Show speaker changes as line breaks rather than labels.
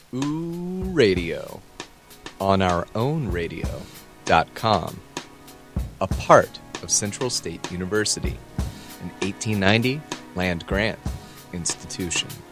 Ooh Radio on our own radio.com, a part of Central State University, an 1890 land grant institution.